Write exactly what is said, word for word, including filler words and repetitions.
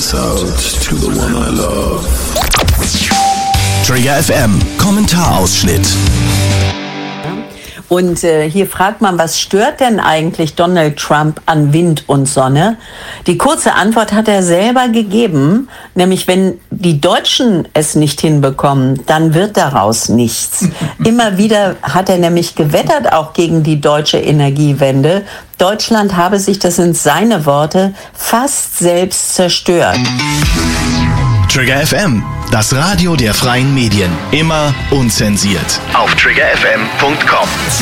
this out to the one I love. Trigger F M, Kommentarausschnitt. Und äh, hier fragt man, was stört denn eigentlich Donald Trump an Wind und Sonne? Die kurze Antwort hat er selber gegeben, nämlich wenn die Deutschen es nicht hinbekommen, dann wird daraus nichts. Immer wieder hat er nämlich gewettert, auch gegen die deutsche Energiewende. Deutschland habe sich, das sind seine Worte, fast selbst zerstört. Trigger F M, das Radio der freien Medien. Immer unzensiert. Auf trigger f m punkt com.